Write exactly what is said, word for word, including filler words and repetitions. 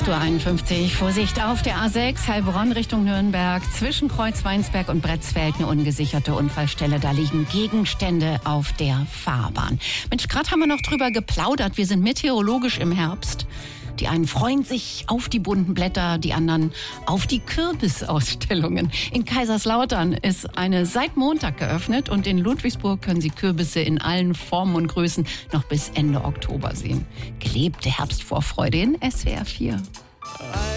acht Uhr einundfünfzig. Vorsicht auf der A sechs, Heilbronn Richtung Nürnberg. Zwischen Kreuzweinsberg und Bretzfeld eine ungesicherte Unfallstelle. Da liegen Gegenstände auf der Fahrbahn. Mensch, gerade haben wir noch drüber geplaudert. Wir sind meteorologisch im Herbst. Die einen freuen sich auf die bunten Blätter, die anderen auf die Kürbisausstellungen. In Kaiserslautern ist eine seit Montag geöffnet und in Ludwigsburg können Sie Kürbisse in allen Formen und Größen noch bis Ende Oktober sehen. Gelebte Herbstvorfreude in S W R vier.